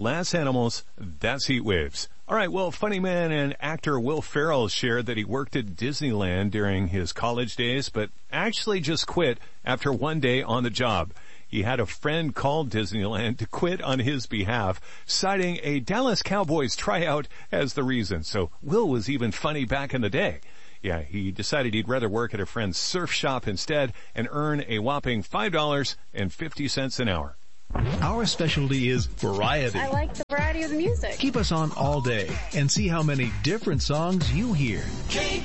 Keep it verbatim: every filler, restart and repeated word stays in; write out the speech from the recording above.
Less animals, that's heat waves. All right, well, funny man and actor Will Ferrell shared that he worked at Disneyland during his college days, but actually just quit after one day on the job. He had a friend call Disneyland to quit on his behalf, citing a Dallas Cowboys tryout as the reason. So Will was even funny back in the day. Yeah, he decided he'd rather work at a friend's surf shop instead and earn a whopping five dollars and fifty cents an hour. Our specialty is variety. I like the variety of the music. Keep us on all day and see how many different songs you hear.